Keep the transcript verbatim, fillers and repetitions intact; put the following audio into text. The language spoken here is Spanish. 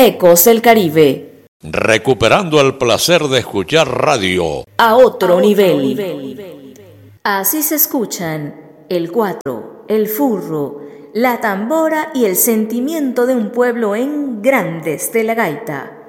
Ecos del Caribe. Recuperando el placer de escuchar radio. A otro, a nivel. otro nivel. Así se escuchan el cuatro, el furro, la tambora y el sentimiento de un pueblo en Grandes de la Gaita.